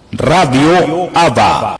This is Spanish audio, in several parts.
Radio ABA.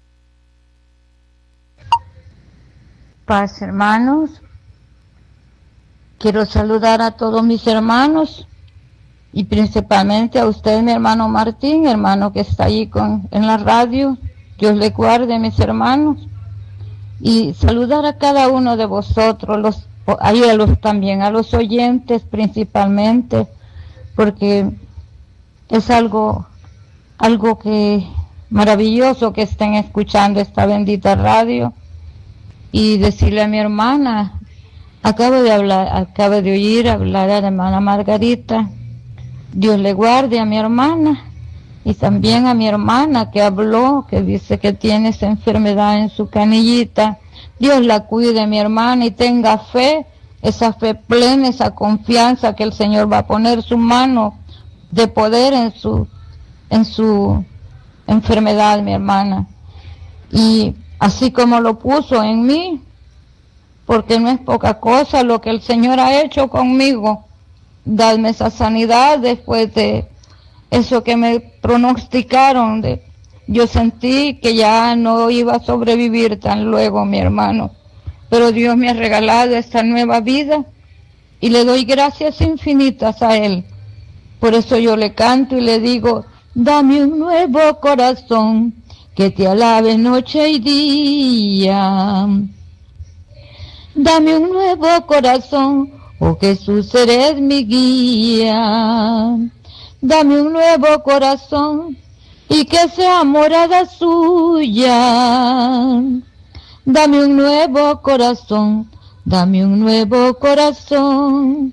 Paz, hermanos. Quiero saludar a todos mis hermanos y principalmente a usted, mi hermano Martín, hermano que está allí en la radio. Dios le guarde, mis hermanos. Y saludar a cada uno de vosotros, también a los oyentes principalmente, porque es algo que maravilloso que estén escuchando esta bendita radio. Y decirle a mi hermana, acabo de oír hablar a la hermana Margarita, Dios le guarde a mi hermana, y también a mi hermana que habló, que dice que tiene esa enfermedad en su canillita. Dios la cuide, mi hermana, y tenga fe, esa fe plena, esa confianza que el Señor va a poner su mano de poder en su enfermedad, mi hermana. Y así como lo puso en mí, porque no es poca cosa lo que el Señor ha hecho conmigo, darme esa sanidad después de eso que me pronosticaron. Yo sentí que ya no iba a sobrevivir tan luego, mi hermano, pero Dios me ha regalado esta nueva vida y le doy gracias infinitas a Él. Por eso yo le canto y le digo, dame un nuevo corazón que te alabe noche y día. Dame un nuevo corazón, oh Jesús, eres mi guía. Dame un nuevo corazón y que sea morada suya. Dame un nuevo corazón, dame un nuevo corazón.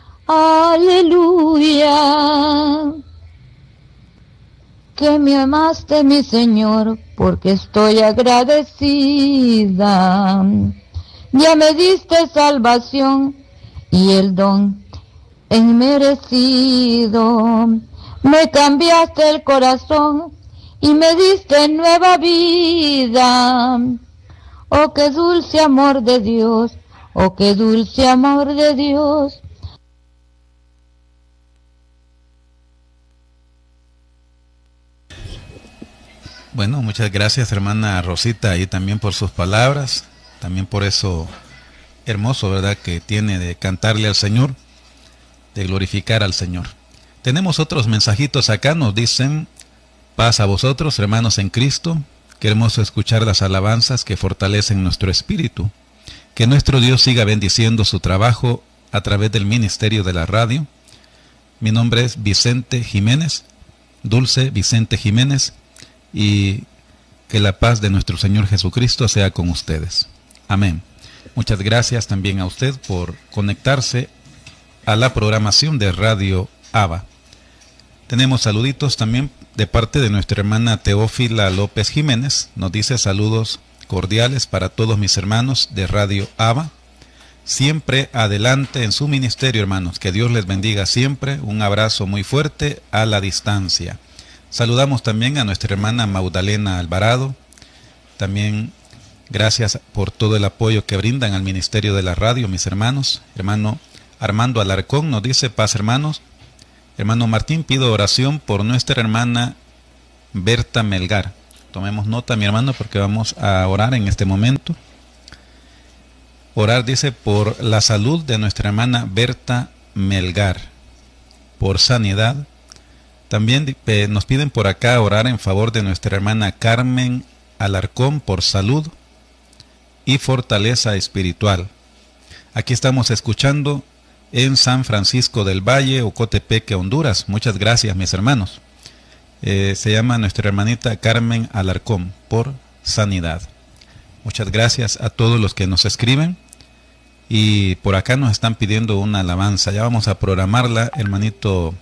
Aleluya. Que me amaste, mi Señor, porque estoy agradecida. Ya me diste salvación y el don inmerecido. Me cambiaste el corazón y me diste nueva vida. Oh, qué dulce amor de Dios, oh, qué dulce amor de Dios. Bueno, muchas gracias, hermana Rosita, y también por sus palabras, también por eso hermoso, ¿verdad?, que tiene de cantarle al Señor, de glorificar al Señor. Tenemos otros mensajitos acá, nos dicen, paz a vosotros, hermanos en Cristo, qué hermoso escuchar las alabanzas que fortalecen nuestro espíritu, que nuestro Dios siga bendiciendo su trabajo a través del ministerio de la radio. Mi nombre es Vicente Jiménez, Dulce Vicente Jiménez, y que la paz de nuestro Señor Jesucristo sea con ustedes. Amén. Muchas gracias también a usted por conectarse a la programación de Radio ABA. Tenemos saluditos también de parte de nuestra hermana Teófila López Jiménez. Nos dice saludos cordiales para todos mis hermanos de Radio ABA. Siempre adelante en su ministerio, hermanos. Que Dios les bendiga siempre. Un abrazo muy fuerte a la distancia. Saludamos también a nuestra hermana Magdalena Alvarado. También gracias por todo el apoyo que brindan al ministerio de la radio, mis hermanos. Hermano Armando Alarcón nos dice, paz, hermanos. Hermano Martín, pido oración por nuestra hermana Berta Melgar. Tomemos nota, mi hermano, porque vamos a orar en este momento. Orar, dice, por la salud de nuestra hermana Berta Melgar, por sanidad. También nos piden por acá orar en favor de nuestra hermana Carmen Alarcón por salud y fortaleza espiritual. Aquí estamos escuchando en San Francisco del Valle, Ocotepeque, Honduras. Muchas gracias, mis hermanos. Se llama nuestra hermanita Carmen Alarcón por sanidad. Muchas gracias a todos los que nos escriben. Y por acá nos están pidiendo una alabanza. Ya vamos a programarla, hermanito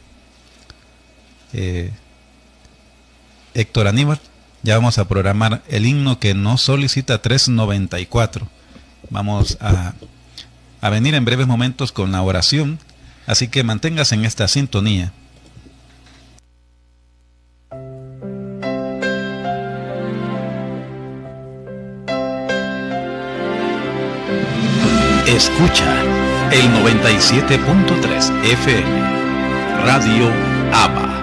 Héctor Aníbal. Ya vamos a programar el himno que nos solicita 394. Vamos a venir en breves momentos con la oración, así que manténgase en esta sintonía. Escucha el 97.3 FM Radio ABA.